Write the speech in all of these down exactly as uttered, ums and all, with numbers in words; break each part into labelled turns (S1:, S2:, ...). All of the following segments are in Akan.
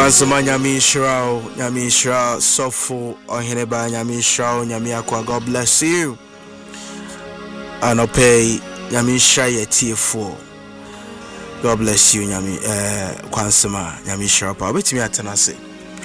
S1: Kwansama nyami shirao, nyami shirao, sofo, oheneba nyami shirao, nyami akwa, God bless you. Anope, nyami shira yetifo. God bless you, nyami, eh, kwansama, nyami shirao pa. Wait me atenase.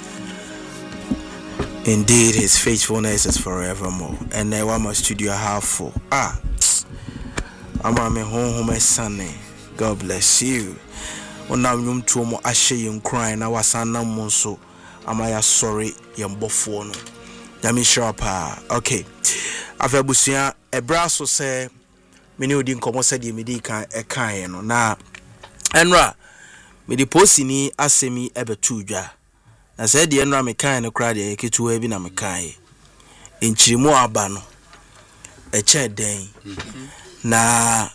S1: Indeed, his faithfulness is forevermore. And I want my studio half full. Ah, I'm a home home Sunday. God bless you. Onam nyum tuo mo ahye yin kran na wasana mo so amaya sorry yen bofo no nyame shapa. Okay, afabusua ebra so se meni odi nkomo se de medi kan e kan no na enra medi posini asemi ebetu dwa na se de enra me kan no kra de ketuwa bi na me kan enchirimu aba no e che den na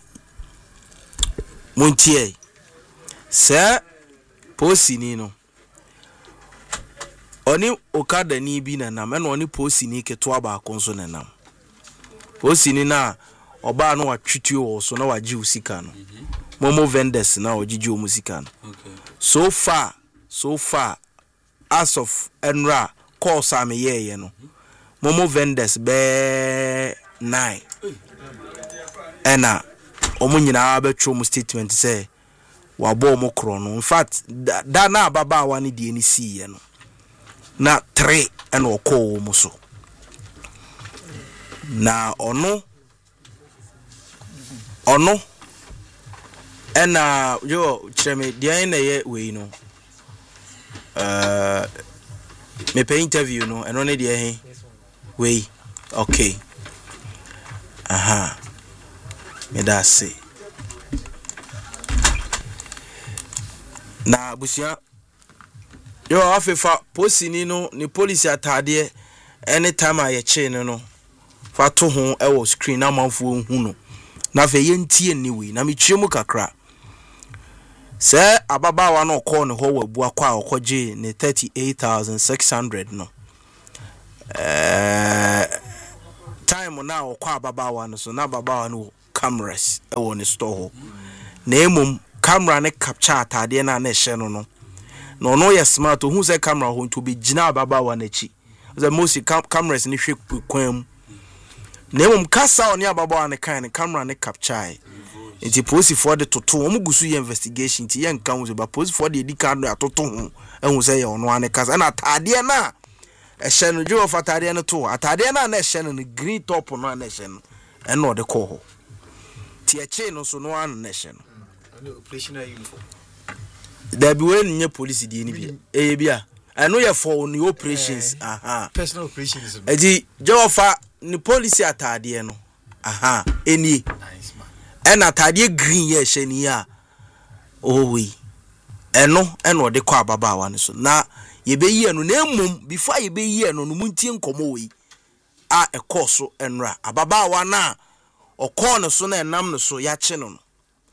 S1: montie se posini no oni okada ni bi na nam na oni posini keto aba akonso na nam posini na oba no watwituo so na waji usika no momo vendors na ogigi o musika no so far so far as of enra course am ye no momo vendors be nine ena omo nyina abetwo mu statement say wabo mo krono. In fact da, da na baba wani die ni si ye no na three and okọ mo so na ono ono ena yo cheme die na ye we no uh me pay interview no eno ne die he we okay aha me da say na busia yo afefa posini no ni police atade anytime aye che no no fa to ho e wo screen na manfo hu no na fe yentie ni we na metwemu kakra se ababawa no call no ho wabu akwa okoje ne thirty-eight thousand six hundred no eh time na okwa ababawa no so na ababawa no cameras e wo ne store ho na emum camera ne capture atade na na ehye no no no no yes smart who say camera ho to be gina baba wa na chi the most cam cameras ni hwe kwam na emum kasa oni ababa wa ne kan ne camera ne capture enti police for the toto omu gusu investigation ti yen kan wo ba police for the edika no atoto ho ehun say ye ono ane kasa na atade na ehye no jo of atade no to atade na na ehye no green top no na ehye no e no de ko ho ti eche no so no an na ehye no operational uniform. There be when nye police di ni bi. Eh bia. I know you for on operations. Uh, aha. Personal operations. Edi Jofa ni police atade no. Aha. Eni. Nice man. En atade green ye hye ni a. Oh we. Eno eno de kwa baba wa ne so. Na ye be yi eno na emum before ye be yi eno no muntie nkomo we. A ekoso enra. Ababa wa na okọ no so na enam no so ya che no no.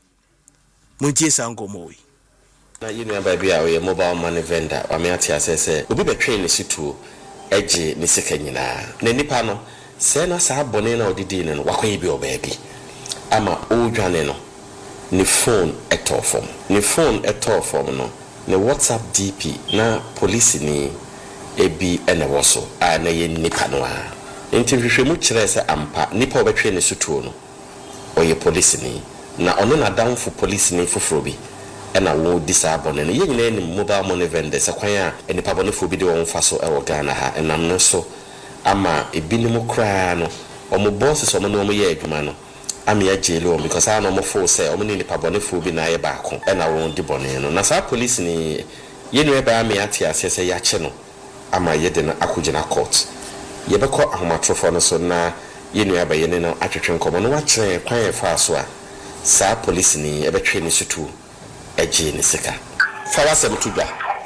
S1: Muntie sankomo we.
S2: Na yinu ya baby a we mobile money vendor wa me ati asese obi be train si tu eje ni sika nyina na nipa no se na sa abone na odidi ne no wakwan bi obabi ama odwane no ni phone etofom ni phone etofom no ni WhatsApp D P na police ni ebi ene woso a na ye nipa no a enti hwehwemu kire se ampa nipa obetwe ne sutuo no oye police ni na ono na down for police ni foforo bi ena wo disable ne ye nyina ni mobile money vendor se kwan a enipa bone fo bi de won fa so e wo Ghana ha enam no so ama ebinimu kra no omo bosses omo no mo ye adwuma no am ya jelo because I no mo fo say omo ni nipa bone fo bi na ye ba ko ena wo di bone no na sa police ni ye no e ba am ya tia asese ya che no ama ye de no akugina court ye be ko ahomatrofo no so na ye no e ba ye ne no atwetwe nkomo no wa kire kwan e fa so a sa police ni e be twe ni sutu eje ni sika fa wa sem tuba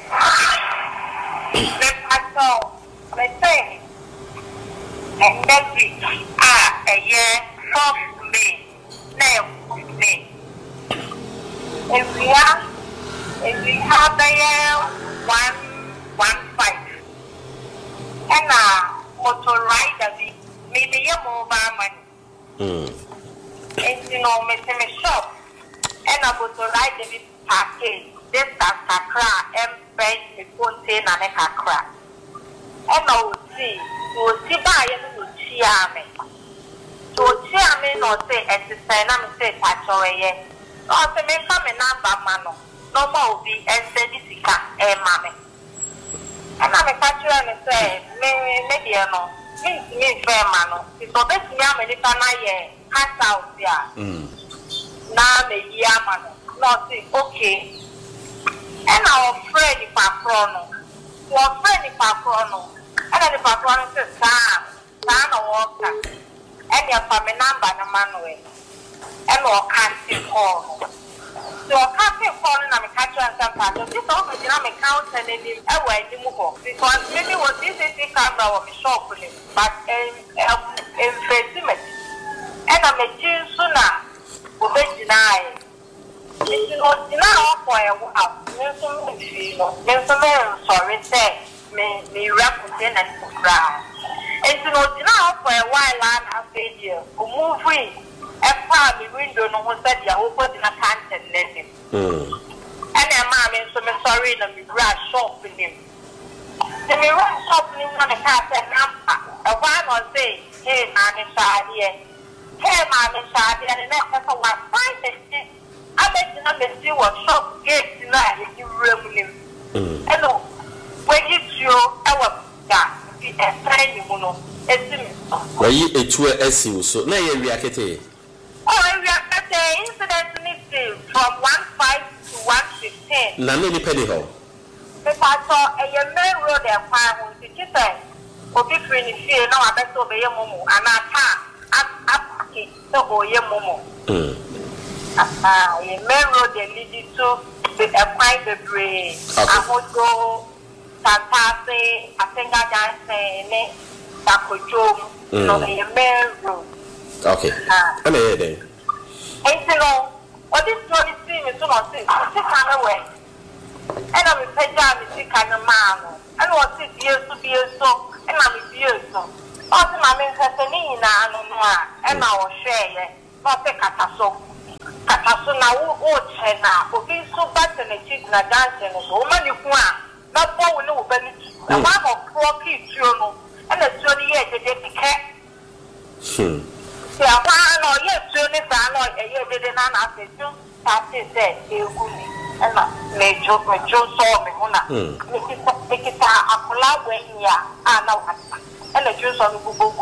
S3: me pato me say and next week ah a year fourth May na May if we are if we have the year one one five and uh motor rider be maybe your mobile money mm and you know me say me shop and I go to ride the package this Accra M friend me ponte na me kakra. And I would see, you will see by you will cheer me. So cheer me no say at the sign I'm say patch away. No, say me come in number mano. No more be and say this is a mammy. And I'm a catcher and say, maybe I know. Me fair mano. It's the best yammy panaye. Cast out there. Now me yamano. Not okay. And our friend if I chrono. Your friend if I chrono. And then if I chrono says, Sam, Sam or Walker. And your family number no manual. And or can't call. So I can't call and I'm a catcher and some part of this office. I'm a count and then away to move because maybe what this is the camera of the shop, but in facility. And I'm a Jew sooner who bet deny. It's not now for a while. There's a man sorry say me me represent and cry. It's not now for a while and a failure who move free. A family window no one said you open in a can't and let him. And a mammy so me sorry and me grass shop with him. The me run shopping on a cat and number. A one or say, hey man is here. Hey man is here and the next one find it. I bet you not see what shop gate tonight if you room. Hello, when you show our that the tiny mono,
S2: why you a two S U so now you react.
S3: Oh, we are at the incident from one five to one fifteen.
S2: None any penny hole.
S3: If I saw a main road and fire on the kitchen, or be free in fear, no, I bet over your momo, and I can't up the whole your momo. Ah, a main road and lead to the quite the brain. I would go Tantase, I think I dance, Taco no, a main road.
S2: Okay. I'm here then.
S3: And you know, what this one is seeing is not six, six kind of way. And I'm a pet six kind of man. And what six years to be a so, and I'm a year so. Also, my main happening and I will share, not a cataso. Cataso now, oh, Chena, for being so bad and a chick and a dancing, a woman you want, not one no benefit. A one of four kids, you know, and a twenty years a day cat.
S2: Hmm.
S3: Yeah, I yes, soon as I know a year didn't answer you. That's it, you and may joke with Joe saw me, Huna. Make it a collab when ya are now, and the juice on the Google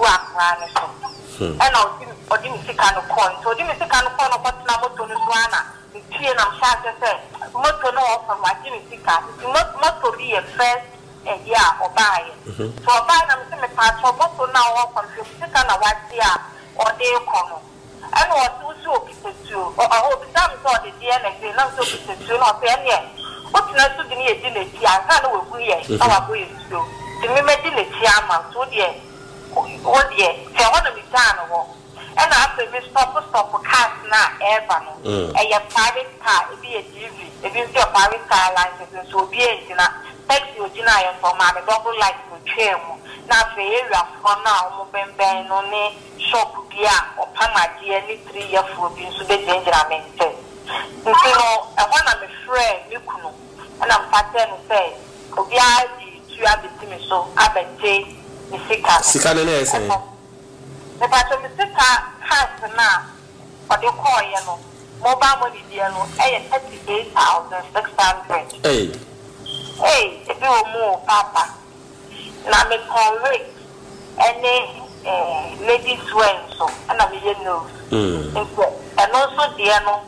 S3: and I'll give or give me sick kind of corn. So, give me sick kind of corn of what's now to Nuswana. The tea and I'm sure to say, not to know from my Jimmy Sicker. Not not to be a first a year or buy. So, buy them to me part of what to now from the sick and a white year. Or they come. And what also people do, or I hope some sort of D N A, they not so people do not say, what's not to be a dinner, I can't know we are our way to do. The women a chairman, so dear, oh dear, I want to be done. And after we stop, stop for cars now, ever. And your private car, it be a G V, if you see a private car license, so be a dinner, text your dinner for my double light to chair. Now, the area for now, moving bang on a shop gear or Pamaji any three year food into the danger I maintain. You know, I want to be friend, you know, and I'm pattern to say, Obia, you have the team so I bet Jay, the sicker.
S2: Sicker,
S3: the pattern is sicker has now, but you call you know, mobile money, dear, no, thirty-eight thousand six hundred. Hey, hey, if you move, Papa. Now me correct any ladies wear so and I'm you know. And also the ano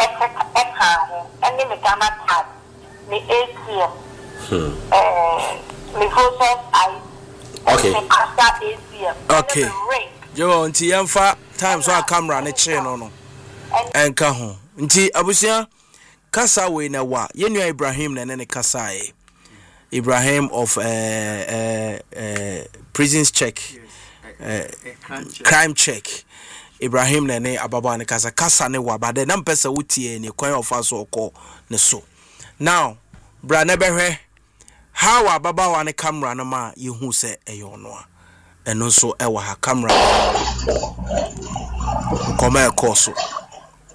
S3: eka any me gama card me A T M. Eh me photo I
S2: okay.
S3: After A T M.
S1: Okay. Yo nti yamfa time so a camera ne che no no. Enka ho. Nti abusia kasa we na wa yenua Ibrahim na ne kasa e. Ibrahim of uh, uh, uh, prisons check, uh, crime check. Ibrahim nene ababa ne kasa kasa ne wa bade na mpesa wutie ne kwan of aso ko ne so. Now, bra ne behwe how ababa wa ne camera no ma yehu se eyo no a. Eno so e wa ha camera. Koma e koso.